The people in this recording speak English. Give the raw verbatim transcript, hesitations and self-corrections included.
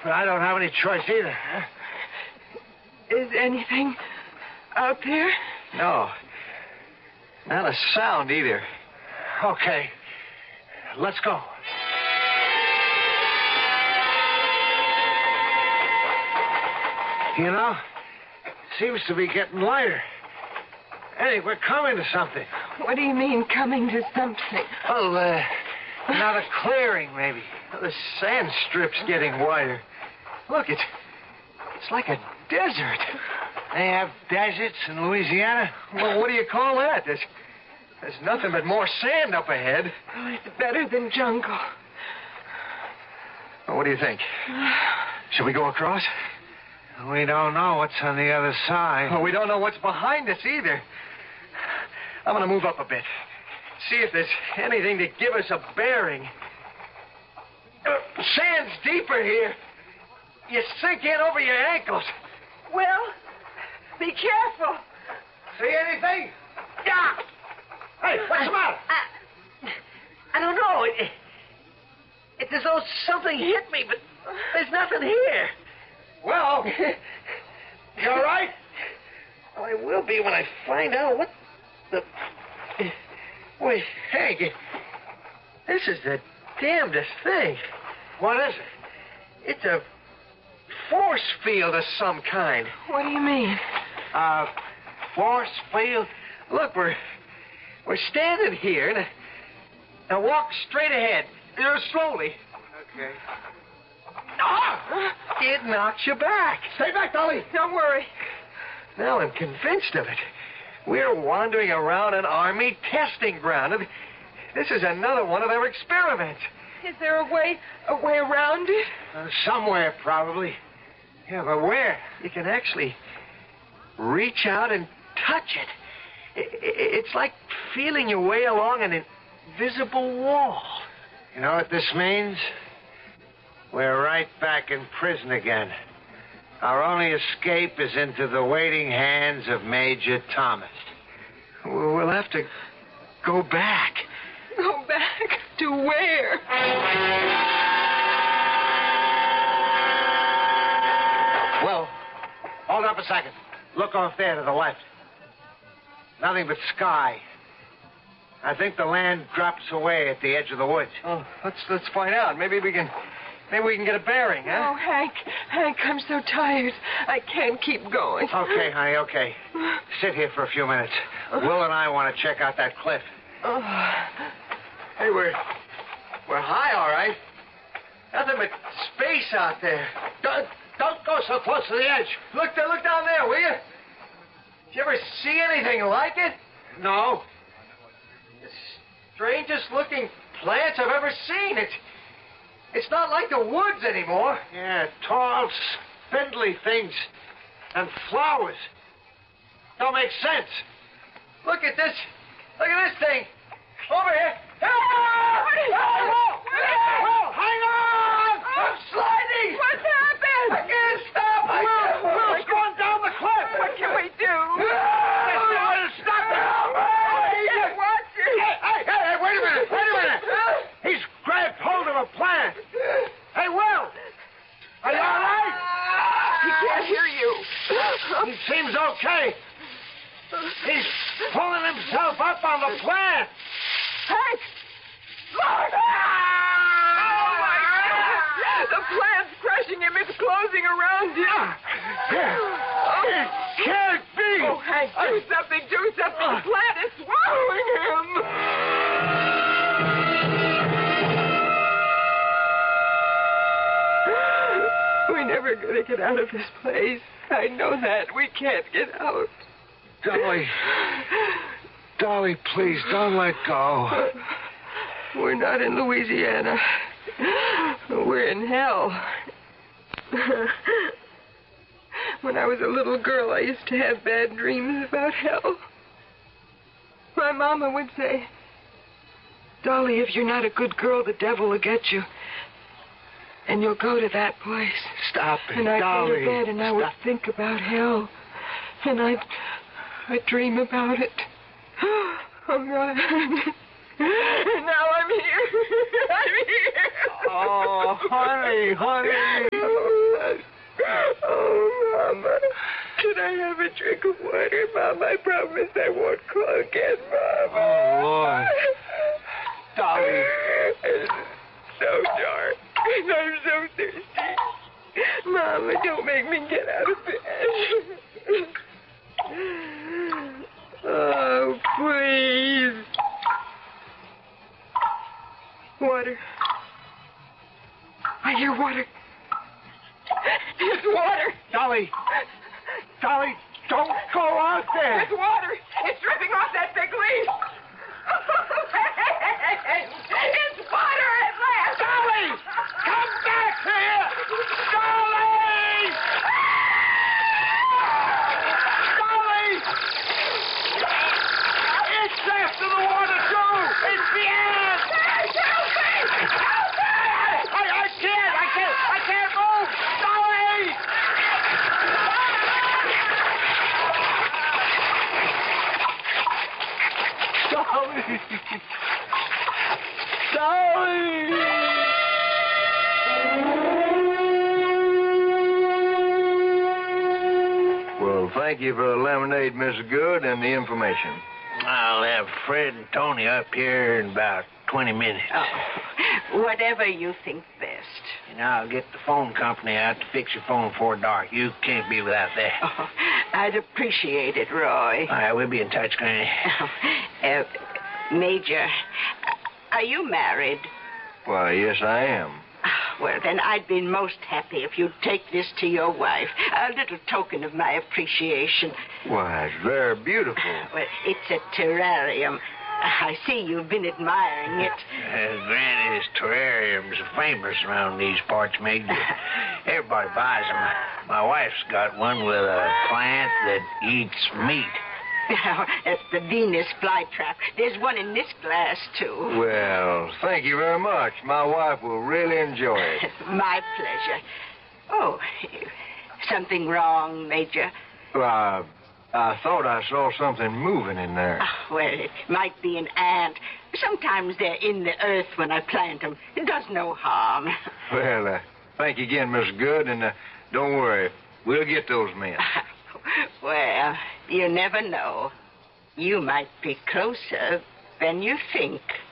but I don't have any choice either. Huh? Is anything out there? No. Not a sound either. Okay. Let's go. You know, it seems to be getting lighter. Hey, we're coming to something. What do you mean, coming to something? Well, uh, another clearing, maybe. The sand strip's getting wider. Look, it's, it's like a desert. They have deserts in Louisiana? Well, what do you call that? There's, there's nothing but more sand up ahead. Well, it's better than jungle. Well, what do you think? Should we go across? We don't know what's on the other side. Well, we don't know what's behind us either. I'm going to move up a bit. See if there's anything to give us a bearing. Uh, sand's deeper here. You sink in over your ankles. Well, be careful. See anything? Yeah. Hey, what's the matter? I, I don't know. It, it's as though something hit me, but there's nothing here. Well, you all right? Well, I will be when I find out what the... Wait, Hank, this is the damnedest thing. What is it? It's a force field of some kind. What do you mean? Uh, force field? Look, we're we're standing here. Now, now walk straight ahead. You know, slowly. Okay. Ah! It knocks you back. Stay back, Dolly. Don't worry. Now I'm convinced of it. We're wandering around an army testing ground. This is another one of their experiments. Is there a way, a way around it? Uh, somewhere, probably. Yeah, but where? You can actually reach out and touch it. It's like feeling your way along an invisible wall. You know what this means? We're right back in prison again. Our only escape is into the waiting hands of Major Thomas. We'll have to go back. Go back to where? Well, hold up a second. Look off there to the left. Nothing but sky. I think the land drops away at the edge of the woods. Oh, let's let's find out. Maybe we can maybe we can get a bearing, huh? Oh, Hank, Hank, I'm so tired. I can't keep going. Okay, honey, okay. Sit here for a few minutes. Will and I want to check out that cliff. Oh. Hey, we're we're high, all right. Nothing but space out there. Don't, don't go so close to the edge. Look there, look down there, will you? Did you ever see anything like it? No. The strangest looking plants I've ever seen. It's it's not like the woods anymore. Yeah, tall, spindly things. And flowers. Don't make sense. Look at this. Look at this thing. Over here. Ah! Whoa! Whoa! Hang on! I'm sliding. What's happened? I can't stop. I Will, can't. Will's going down the cliff. What can we do? Stop it! Watch it. Hey, hey, hey, hey, wait a minute, wait a minute. He's grabbed hold of a plant. Hey, Will! Are you all right? He can't hear you. He seems okay. He's pulling himself up on the plant. Hank! Look! Oh, my God! The plant's crushing him. It's closing around him. It can't be. Oh, Hank, do something. Do something. The plant is swallowing him. We're never going to get out of this place. I know that. We can't get out. Dolly. Dolly, please, don't let go. We're not in Louisiana. We're in hell. When I was a little girl, I used to have bad dreams about hell. My mama would say, Dolly, if you're not a good girl, the devil will get you. And you'll go to that place. Stop it, and I'd Dolly. go to bed and I would Stop. think about hell. And I'd, I'd dream about it. Oh, God. And now I'm here. I'm here. Oh, honey, honey. have a drink of water, Mom? I promise I won't call again, Mom. Oh, Lord. Dolly. It's so dark. I'm so thirsty. Mama, don't make me get out of bed. Oh, please. Water. I hear water. It's water. Dolly. Dolly, don't go out there. It's water. It's dripping off that big leaf. It's water at last. Dolly! Come back here! Dolly! Dolly! It's after the water, too! It's the end! Help me! Help me! I, I can't! I can't! I can't move! Dolly! Dolly! Dolly! Well, thank you for the lemonade, Mister Good, and the information. I'll have Fred and Tony up here in about twenty minutes. Oh, whatever you think best. And I'll get the phone company out to fix your phone before dark. You can't be without that. Oh, I'd appreciate it, Roy. All right, we'll be in touch, Granny. Uh, Major, are you married? Why, yes, I am. Well, then I'd be most happy if you'd take this to your wife. A little token of my appreciation. Why, it's very beautiful. Well, it's a terrarium. I see you've been admiring it. Uh, Granny's terrariums are famous around these parts, Major. Everybody buys them. My wife's got one with a plant that eats meat. That's the Venus flytrap. There's one in this glass, too. Well, thank you very much. My wife will really enjoy it. My pleasure. Oh, something wrong, Major? Well, I, I thought I saw something moving in there. Oh, well, it might be an ant. Sometimes they're in the earth when I plant them. It does no harm. Well, uh, thank you again, Mister Good, and uh, don't worry. We'll get those men. Well, you never know. You might be closer than you think.